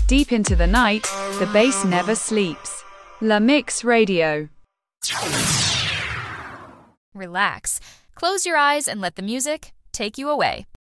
Deep into the night, the bass never sleeps. La Mix Radio. Relax. Close your eyes and let the music take you away.